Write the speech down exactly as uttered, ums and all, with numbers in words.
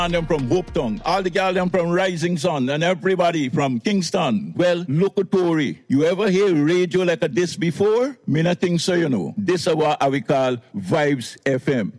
And them from Hope Town, all the girls them from Rising Sun, and everybody from Kingston. Well, locutory. You ever hear radio like a this before? Me not think so, you know. This is what we call Vibes F M.